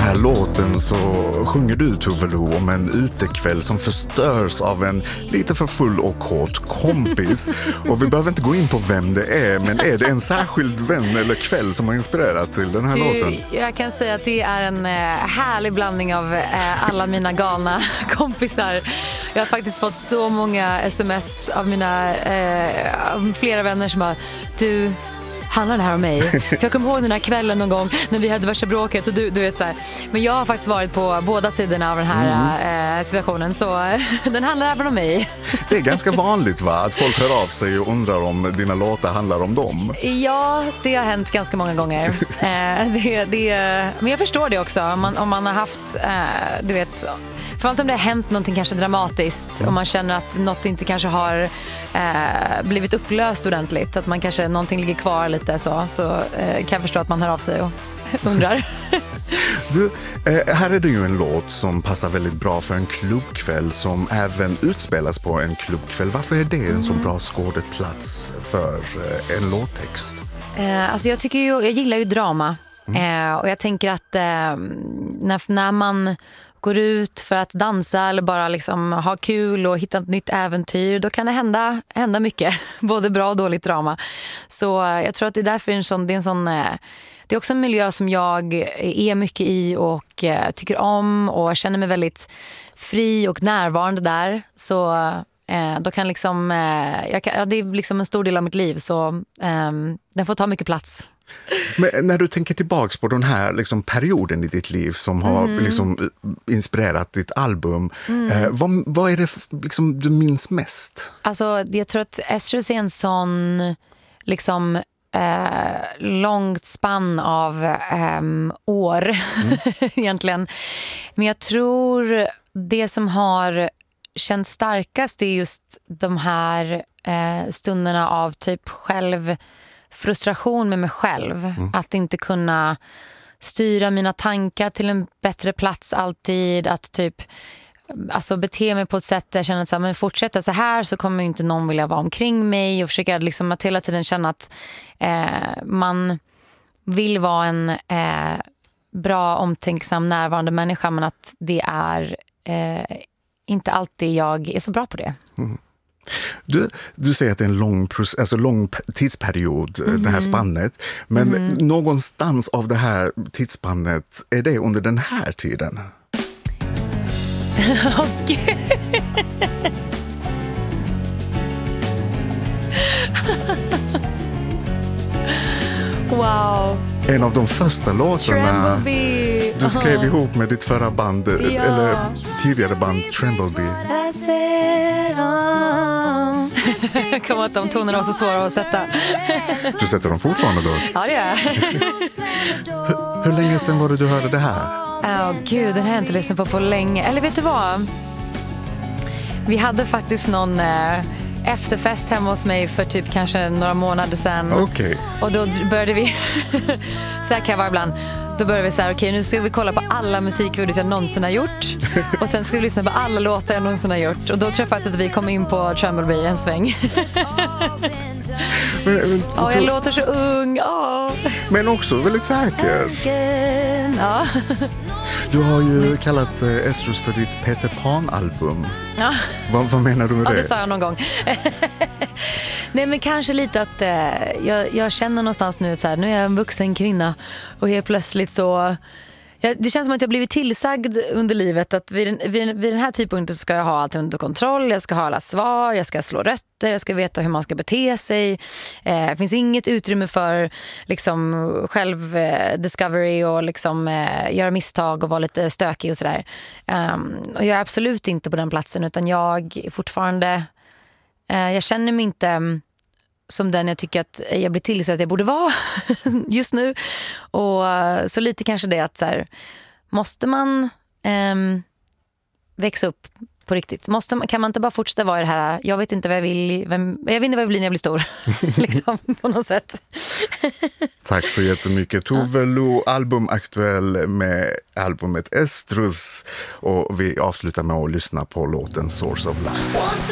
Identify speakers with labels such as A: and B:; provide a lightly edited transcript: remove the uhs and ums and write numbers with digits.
A: här låten så sjunger du, Tove Lo, om en utekväll som förstörs av en lite för full och kort kompis. Och vi behöver inte gå in på vem det är, men är det en särskild vän eller kväll som har inspirerat till den här låten?
B: Jag kan säga att det är en härlig blandning av alla mina galna kompisar. Jag har faktiskt fått så många sms av mina av flera vänner som har handlar det här om mig? För jag kommer ihåg den här kvällen någon gång när vi hade värsta bråket och du vet så här. Men jag har faktiskt varit på båda sidorna av den här situationen, så den handlar även om mig.
A: Det är ganska vanligt, va? Att folk hör av sig och undrar om dina låtar handlar om dem.
B: Ja, det har hänt ganska många gånger. Men jag förstår det också. Om man har haft, du vet, framförallt om det har hänt någonting kanske dramatiskt och man känner att något inte kanske har blivit upplöst ordentligt, att man kanske någonting ligger kvar lite så kan jag förstå att man hör av sig och undrar.
A: Du, här är det ju en låt som passar väldigt bra för en klubbkväll som även utspelas på en klubbkväll. Varför är det en så bra skådeplats för en låttext?
B: Alltså jag gillar ju drama. Och jag tänker att när man går ut för att dansa eller bara liksom ha kul och hitta ett nytt äventyr, då kan det hända mycket, både bra och dåligt drama. Så jag tror att det är därför det är också en miljö som jag är mycket i och tycker om och känner mig väldigt fri och närvarande där. Så då kan liksom det är liksom en stor del av mitt liv, så den får ta mycket plats.
A: Men när du tänker tillbaks på den här liksom perioden i ditt liv som har liksom inspirerat ditt album, vad är det liksom du minns mest?
B: Alltså, jag tror att Estrus är en sån liksom långt spann av år egentligen. Men jag tror det som har känts starkast är just de här stunderna av typ frustration med mig själv. Att inte kunna styra mina tankar till en bättre plats alltid. Att typ bete mig på ett sätt där jag känner att men fortsätta så här så kommer inte någon vilja vara omkring mig. Och försöka liksom att hela tiden känna att man vill vara en bra, omtänksam, närvarande människa, men att det är inte alltid jag är så bra på det.
A: Du säger att det är en lång tidsperiod, det här spannet. Men någonstans av det här tidsspannet, är det under den här tiden?
B: Wow.
A: En av de första låtarna du skrev ihop med ditt förra band, eller tidigare band, Trembleby.
B: Jag kommer att de tonerna var så svåra att sätta.
A: Du sätter dem fortfarande då?
B: Ja, det är.
A: Hur länge sedan var det du hörde det här?
B: Gud, den har jag inte lyssnat på länge. Eller vet du vad? Vi hade faktiskt någon efterfest hemma hos mig för typ kanske några månader sedan.
A: Okay.
B: Och då började vi så här kan jag vara ibland. Då började vi så här, okej, nu ska vi kolla på alla musikvideos jag någonsin har gjort. Och sen ska vi lyssna på alla låtar jag någonsin har gjort. Och då tror jag faktiskt att vi kom in på Trembleby en sväng. Jag låter så ung.
A: Men också väldigt säker.
B: Ja.
A: Du har ju kallat Estrus för ditt Peter Pan-album. Ja. Vad menar du med det?
B: Ja, det sa jag någon gång. Nej, men kanske lite att jag känner någonstans nu att så här, nu är jag en vuxen kvinna och helt plötsligt så det känns som att jag blivit tillsagd under livet att vid den här tidpunkten ska jag ha allt under kontroll, jag ska ha alla svar, jag ska slå rötter, jag ska veta hur man ska bete sig. Det finns inget utrymme för liksom själv-discovery och liksom göra misstag och vara lite stökig och sådär. Och jag är absolut inte på den platsen, utan jag är fortfarande jag känner mig inte som den jag tycker att jag blir till så att jag borde vara just nu. Och så lite kanske det att så här, måste man växa upp på riktigt? Kan man inte bara fortsätta vara i det här, jag vet inte vad jag vill, jag vet inte vad jag blir när jag blir stor. Liksom, på något sätt.
A: Tack så jättemycket. Tove Lo, albumaktuell med albumet Estrus. Och vi avslutar med att lyssna på låten Source of Life.